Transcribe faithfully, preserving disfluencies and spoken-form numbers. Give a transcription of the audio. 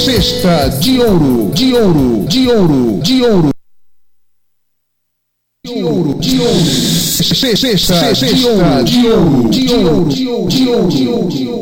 Cesta de ouro, de ouro, de ouro, de ouro. De ouro, de ouro. Cesta de ouro, de ouro, de ouro, de ouro, de ouro.